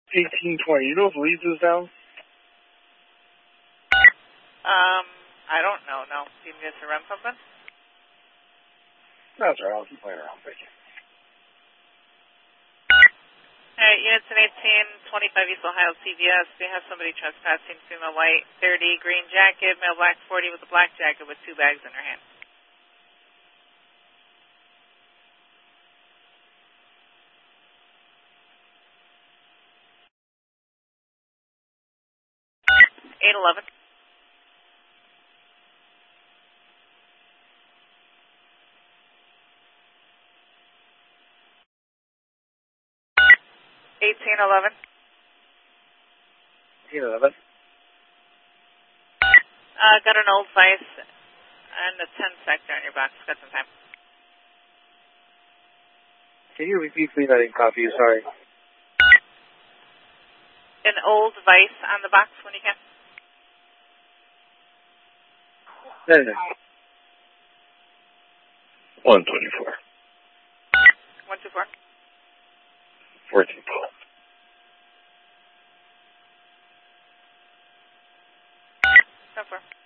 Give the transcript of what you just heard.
1820. You know if Leeds is down? I don't know, no. Do you need us to run something? That's all right. I'll keep playing around. Thank you. Alright, units in 1825 East Ohio CVS. They have somebody trespassing, female white, 30, green jacket, male black 40 with a black jacket with 2 bags in her hand. Eight 11. Eighteen 11. 1811. Got an old Vice and a 10 sector on your box. Got some time. Can you repeat, please? I didn't copy you. Sorry. An old Vice on the box when you can. No. 124. 124. 1412. So far.